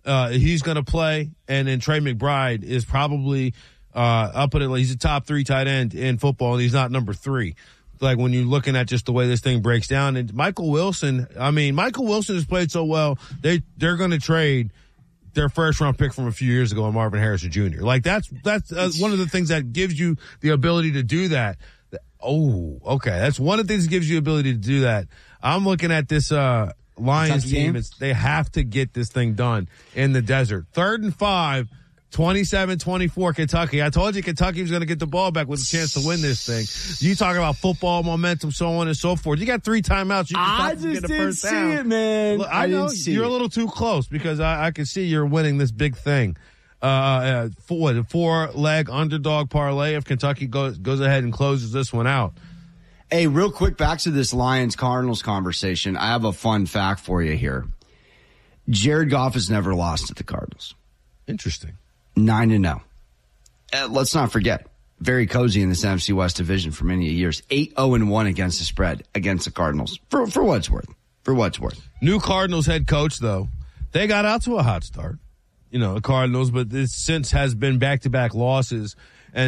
he's going to play, and then Trey McBride is probably up at it. He's a top 3 tight end in football, and he's not number 3. Like when you're looking at just the way this thing breaks down. And Michael Wilson has played so well, they're going to trade their first round pick from a few years ago on Marvin Harrison Jr. Like that's one of the things that gives you the ability to do that. Oh, okay. That's one of the things that gives you the ability to do that. I'm looking at this Lions team. They have to get this thing done in the desert. 3rd and 5, 27-24 Kentucky. I told you Kentucky was going to get the ball back with a chance to win this thing. You talk about football momentum, so on and so forth. You got 3 timeouts. You I just didn't see it, man. Look, I know you're a little too close because I can see you're winning this big thing. The 4-leg underdog parlay if Kentucky goes ahead and closes this one out. Hey, real quick, back to this Lions-Cardinals conversation. I have a fun fact for you here. Jared Goff has never lost to the Cardinals. Interesting. 9-0. Let's not forget, very cozy in this NFC West division for many years. 8-0-1 against the spread against the Cardinals. For what it's worth. For what it's worth. New Cardinals head coach, though. They got out to a hot start. You know, the Cardinals, but this since has been back-to-back losses. And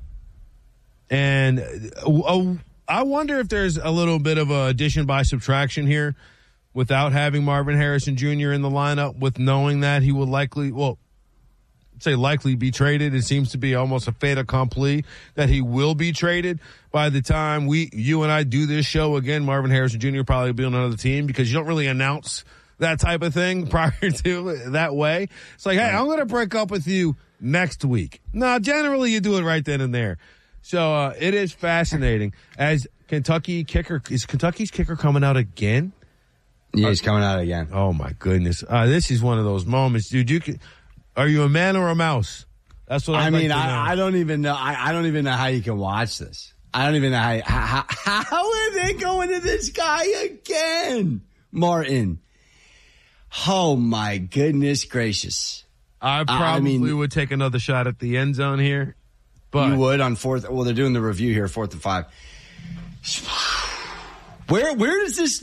I wonder if there's a little bit of a addition by subtraction here without having Marvin Harrison Jr. in the lineup, with knowing that he will likely be traded. It seems to be almost a fait accompli that he will be traded by the time you and I do this show again. Marvin Harrison Jr. will probably be on another team because you don't really announce that type of thing prior to that way. It's like, hey, I'm going to break up with you next week. No, generally you do it right then and there. So it is fascinating. As Kentucky's kicker coming out again? Yeah, he's coming out again. Oh my goodness. This is one of those moments, dude. Are you a man or a mouse? That's what I mean. I don't even know. I don't even know how you can watch this. I don't even know how are they going to this guy again, Martin? Oh my goodness gracious! I probably would take another shot at the end zone here, but you would on 4th. Well, they're doing the review here, 4th and 5. Where does this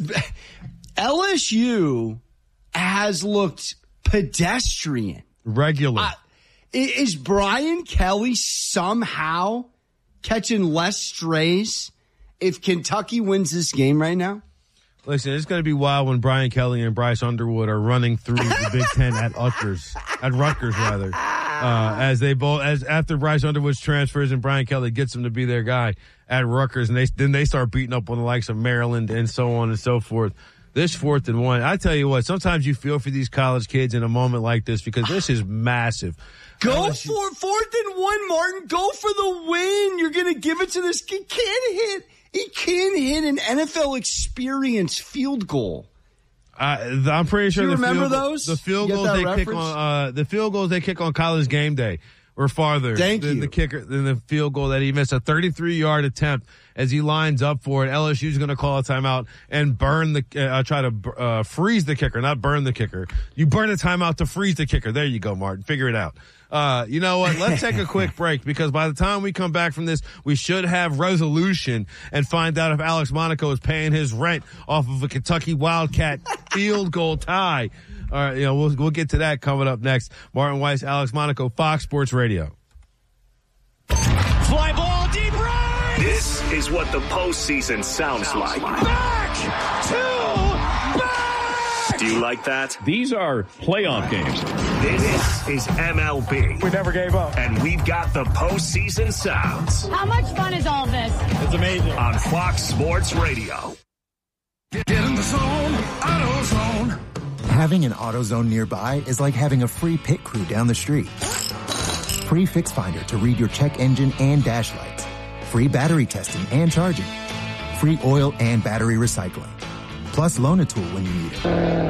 LSU has looked pedestrian? Regular. Is Brian Kelly somehow catching less strays if Kentucky wins this game right now? Listen, it's going to be wild when Brian Kelly and Bryce Underwood are running through the Big Ten at Rutgers, after Bryce Underwood's transfers and Brian Kelly gets him to be their guy at Rutgers, and then they start beating up on the likes of Maryland and so on and so forth. This 4th and 1, I tell you what, sometimes you feel for these college kids in a moment like this because this is massive. Go for 4th and 1, Martin. Go for the win. You're going to give it to this. He can't hit an NFL experience field goal. I'm pretty sure. Do you remember those? The field goals they kick on College Game Day were farther than the field goal that he missed, a 33-yard attempt as he lines up for it. LSU's going to call a timeout and try to freeze the kicker, not burn the kicker. You burn a timeout to freeze the kicker. There you go, Martin. Figure it out. You know what? Let's take a quick break because by the time we come back from this, we should have resolution and find out if Alex Monaco is paying his rent off of a Kentucky Wildcat field goal tie. All right, we'll get to that coming up next. Martin Weiss, Alex Monaco, Fox Sports Radio. Fly ball deep right. This is what the postseason sounds like. Back to back. Do you like that? These are playoff games. This is MLB. We never gave up. And we've got the postseason sounds. How much fun is all this? It's amazing. On Fox Sports Radio. Get in the zone, AutoZone. Having an AutoZone nearby is like having a free pit crew down the street. Free Fix Finder to read your check engine and dash lights. Free battery testing and charging. Free oil and battery recycling. Plus loan a tool when you need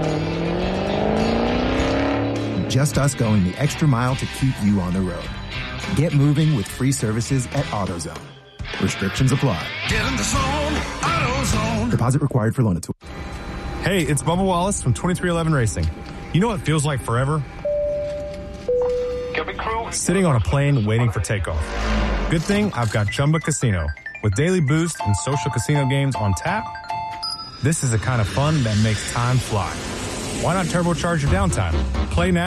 it. Just us going the extra mile to keep you on the road. Get moving with free services at AutoZone. Restrictions apply. Get in the zone, AutoZone. Deposit required for loan a tool. Hey, it's Bubba Wallace from 2311 Racing. You know what feels like forever? Sitting on a plane waiting for takeoff. Good thing I've got Chumba Casino. With daily boost and social casino games on tap, this is the kind of fun that makes time fly. Why not turbocharge your downtime? Play now.